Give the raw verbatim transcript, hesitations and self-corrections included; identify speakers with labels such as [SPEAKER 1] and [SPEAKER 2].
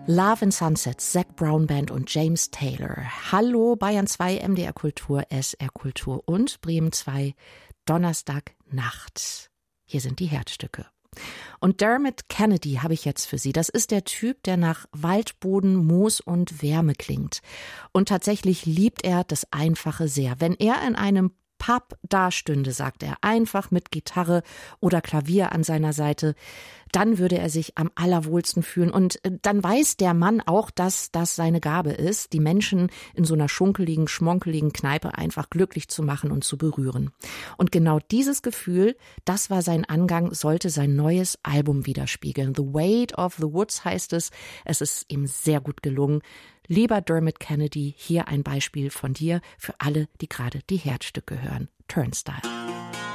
[SPEAKER 1] Love and Sunset, Zac Brown Band und James Taylor. Hallo Bayern zwei, M D R Kultur, S R Kultur und Bremen zwei, Donnerstagnacht. Hier sind die Herzstücke. Und Dermot Kennedy habe ich jetzt für Sie. Das ist der Typ, der nach Waldboden, Moos und Wärme klingt. Und tatsächlich liebt er das Einfache sehr. Wenn er in einem Pub dastünde, sagt er, einfach mit Gitarre oder Klavier an seiner Seite, dann würde er sich am allerwohlsten fühlen. Und dann weiß der Mann auch, dass das seine Gabe ist, die Menschen in so einer schunkeligen, schmonkeligen Kneipe einfach glücklich zu machen und zu berühren. Und genau dieses Gefühl, das war sein Angang, sollte sein neues Album widerspiegeln. The Weight of the Woods heißt es. Es ist ihm sehr gut gelungen. Lieber Dermot Kennedy, hier ein Beispiel von dir für alle, die gerade die Herzstücke hören. Turnstile.